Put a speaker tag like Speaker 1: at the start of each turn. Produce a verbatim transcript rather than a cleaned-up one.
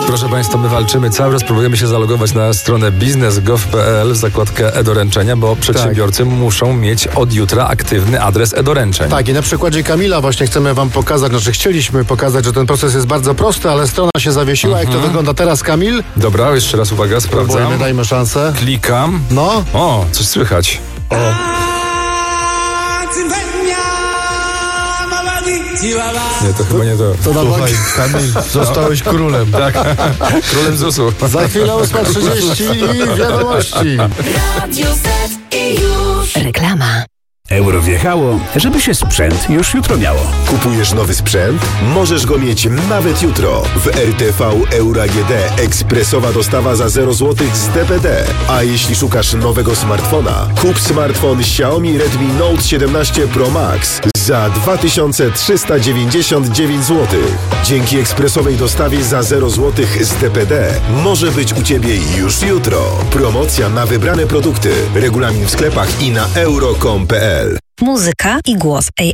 Speaker 1: Proszę Państwa, my walczymy cały czas, próbujemy się zalogować na stronę biznes kropka gov kropka pe el w zakładkę e-doręczenia, bo przedsiębiorcy tak. muszą mieć od jutra aktywny adres e-doręczeń.
Speaker 2: Tak, i na przykładzie Kamila właśnie chcemy Wam pokazać, znaczy chcieliśmy pokazać, że ten proces jest bardzo prosty, ale strona się zawiesiła. Mhm. Jak to wygląda teraz, Kamil?
Speaker 1: Dobra, jeszcze raz uwaga, sprawdzam.
Speaker 2: Próbujemy, dajmy szansę.
Speaker 1: Klikam.
Speaker 2: No.
Speaker 1: O, coś słychać. O. Nie, to chyba nie to.
Speaker 2: To na
Speaker 3: Słuchaj, Kamil, zostałeś królem.
Speaker 1: Tak, królem zusu.
Speaker 2: Za chwilę ósma trzydzieści i wiadomości.
Speaker 4: Reklama. Euro wjechało, żeby się sprzęt już jutro miało.
Speaker 5: Kupujesz nowy sprzęt? Możesz go mieć nawet jutro. W R T V Euro A G D ekspresowa dostawa za zero złotych z D P D. A jeśli szukasz nowego smartfona, kup smartfon Xiaomi Redmi Note siedemnaście Pro Max za dwa tysiące trzysta dziewięćdziesiąt dziewięć złotych. Dzięki ekspresowej dostawie za zero złotych z D P D może być u Ciebie już jutro. Promocja na wybrane produkty. Regulamin w sklepach i na euro kropka com kropka pe el.
Speaker 6: Muzyka i głos